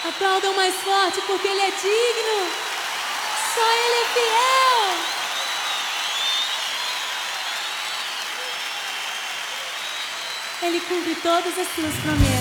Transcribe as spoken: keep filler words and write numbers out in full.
Aplaudam mais forte porque Ele é digno. Só Ele é fiel. Ele cumpre todas as suas promessas.